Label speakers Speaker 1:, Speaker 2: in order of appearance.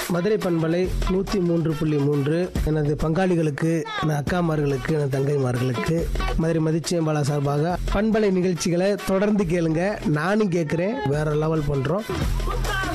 Speaker 1: மதுரை பண்பலை 103.3 எனது பங்காளிகளுக்கு, என் அக்காமார்களுக்கு, என் தங்கைமார்களுக்கு மதுரை மதிச்சியம்பாலா சார்பாக பண்பலை நிகழ்ச்சிகளை தொடர்ந்து கேளுங்க. நானும் கேட்குறேன். வேற லெவல் பண்றோம்.